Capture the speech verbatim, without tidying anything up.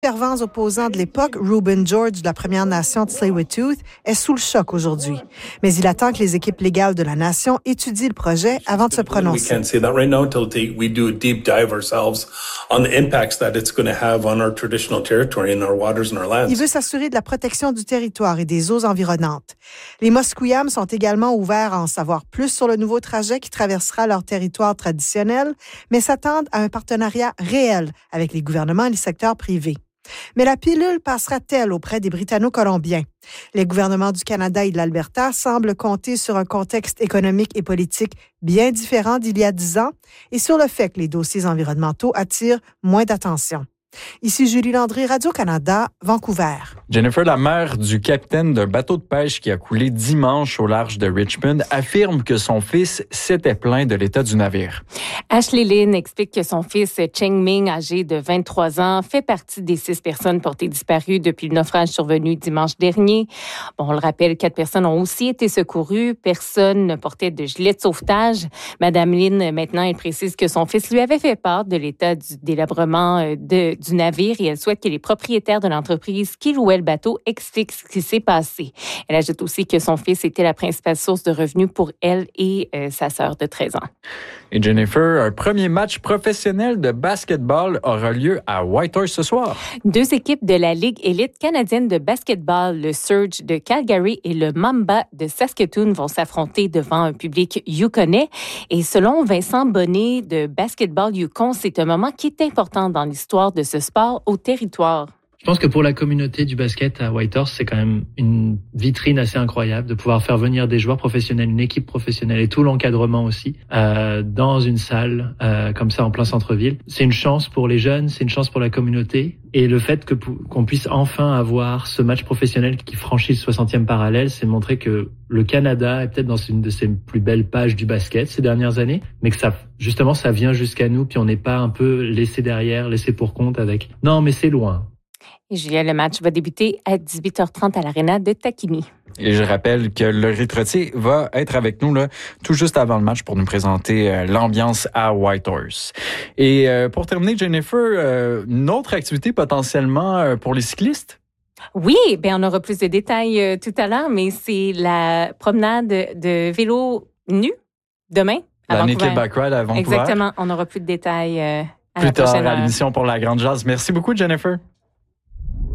fervent opposant de l'époque, Reuben George de la Première Nation de Tsleil-Waututh, est sous le choc aujourd'hui. Mais il attend que les équipes légales de la nation étudient le projet avant de se prononcer. Il veut s'assurer de la protection du territoire et des eaux environnantes. Les Musqueam sont également ouverts à en savoir plus sur le nouveau trajet qui traversera leur territoire traditionnel, mais s'attendent à un partenariat réel avec les gouvernements et les secteurs privés. Mais la pilule passera-t-elle auprès des Britanno-Colombiens? Les gouvernements du Canada et de l'Alberta semblent compter sur un contexte économique et politique bien différent d'il y a dix ans et sur le fait que les dossiers environnementaux attirent moins d'attention. Ici Julie Landry, Radio-Canada, Vancouver. Jennifer, la mère du capitaine d'un bateau de pêche qui a coulé dimanche au large de Richmond, affirme que son fils s'était plaint de l'état du navire. Ashley Lynn explique que son fils Cheng Ming, âgé de vingt-trois ans, fait partie des six personnes portées disparues depuis le naufrage survenu dimanche dernier. Bon, on le rappelle, quatre personnes ont aussi été secourues. Personne ne portait de gilet de sauvetage. Madame Lynn, maintenant, elle précise que son fils lui avait fait part de l'état du délabrement de du navire et elle souhaite que les propriétaires de l'entreprise qui louait le bateau expliquent ce qui s'est passé. Elle ajoute aussi que son fils était la principale source de revenus pour elle et euh, sa sœur de treize ans. Et Jennifer, un premier match professionnel de basketball aura lieu à Whitehorse ce soir. Deux équipes de la Ligue élite canadienne de basketball, le Surge de Calgary et le Mamba de Saskatoon, vont s'affronter devant un public yukonais. Et selon Vincent Bonnet de Basketball Yukon, c'est un moment qui est important dans l'histoire de ce sport au territoire. Je pense que pour la communauté du basket à Whitehorse, c'est quand même une vitrine assez incroyable de pouvoir faire venir des joueurs professionnels, une équipe professionnelle et tout l'encadrement aussi euh, dans une salle euh, comme ça en plein centre-ville. C'est une chance pour les jeunes, c'est une chance pour la communauté et le fait que qu'on puisse enfin avoir ce match professionnel qui franchit le soixantième parallèle, c'est montrer que le Canada est peut-être dans une de ses plus belles pages du basket ces dernières années, mais que ça justement ça vient jusqu'à nous puis on n'est pas un peu laissé derrière, laissé pour compte avec non mais c'est loin. Et Julia, le match va débuter à dix-huit heures trente à l'aréna de Takimi. Et je rappelle que Laurie Trottier va être avec nous là, tout juste avant le match pour nous présenter euh, l'ambiance à Whitehorse. Et euh, pour terminer, Jennifer, euh, une autre activité potentiellement euh, pour les cyclistes? Oui, bien on aura plus de détails euh, tout à l'heure, mais c'est la promenade de vélo nu demain à La Vancouver. Naked Bike Ride à Vancouver. Exactement, on aura plus de détails euh, à plus la tard prochaine à heure. l'émission pour la Grande Jazz. Merci beaucoup, Jennifer.